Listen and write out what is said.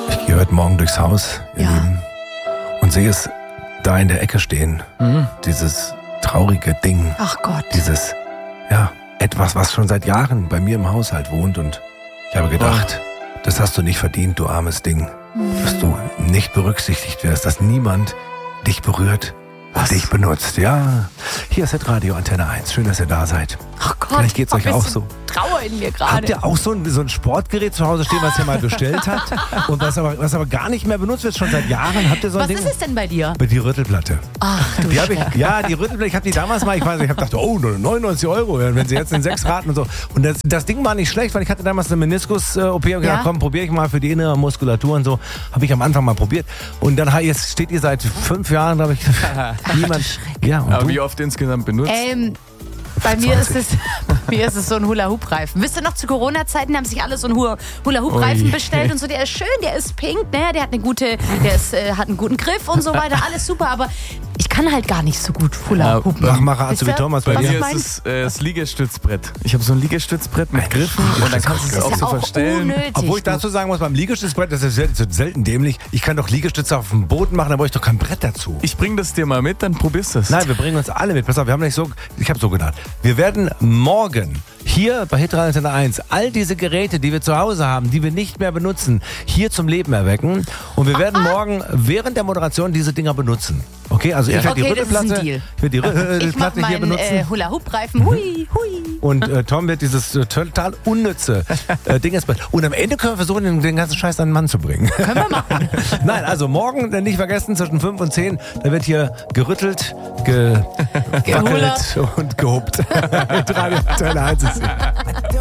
Ich gehe heute Morgen durchs Haus, ihr Lieben, und sehe es da in der Ecke stehen. Dieses traurige Ding. Ach Gott. Dieses, etwas, was schon seit Jahren bei mir im Haushalt wohnt. Und ich habe gedacht, das hast du nicht verdient, du armes Ding. Dass du nicht berücksichtigt wirst, dass niemand dich berührt und dich benutzt. Ja, hier ist Radio Antenne 1. Schön, dass ihr da seid. Ach Gott. Vielleicht geht's euch auch so. Trauer in mir gerade. Habt ihr auch so ein Sportgerät zu Hause stehen, was ihr mal bestellt habt und was aber gar nicht mehr benutzt wird, schon seit Jahren? Habt ihr so ein Was Ding? ist es denn bei dir? Die Rüttelplatte. Ach du Die Rüttelplatte, ich habe die damals mal, ich habe gedacht, 99 Euro, wenn sie jetzt in 6 Raten und so. Und das Ding war nicht schlecht, weil ich hatte damals eine Meniskus-OP und gedacht, komm, probiere ich mal für die innere Muskulatur und so. Habe ich am Anfang mal probiert. Und dann jetzt steht ihr seit 5 Jahren, glaube ich, niemand. Ja, und Aber wie oft insgesamt benutzt? Bei mir ist es so ein Hula-Hoop-Reifen. Wisst ihr noch, zu Corona-Zeiten haben sich alle so einen Hula-Hoop-Reifen bestellt und so. Der ist schön, der ist pink, ne? Der hat hat einen guten Griff und so weiter. Alles super, aber ich kann halt gar nicht so gut Hula-Hoopen. Mach also wie Thomas bei Bei dir. mir ist es das Liegestützbrett. Ich habe so ein Liegestützbrett mit Griffen und dann kannst du es auch so verstellen. Unnötig. Obwohl ich dazu sagen muss, beim Liegestützbrett, das ist selten dämlich, ich kann doch Liegestütze auf dem Boden machen, da brauche ich doch kein Brett dazu. Ich bring das dir mal mit, dann probierst du es. Nein, wir bringen uns alle mit. Pass auf, ich habe so gedacht. Wir werden morgen hier bei Hitradio Antenne 1 all diese Geräte, die wir zu Hause haben, die wir nicht mehr benutzen, hier zum Leben erwecken. Und wir werden morgen während der Moderation diese Dinger benutzen. Okay, also ich werde die Rüttelplatte, Ich mach hier benutzen. meinen Hula-Hoop-Reifen. Hui, hui. Und Tom wird dieses total unnütze Ding jetzt. Und am Ende können wir versuchen, den ganzen Scheiß an den Mann zu bringen. Können wir machen. Nein, also morgen nicht vergessen, zwischen 5 und 10, da wird hier gerüttelt, gewackelt und gehuppt. Mit Radio Antenne 1 ist sie.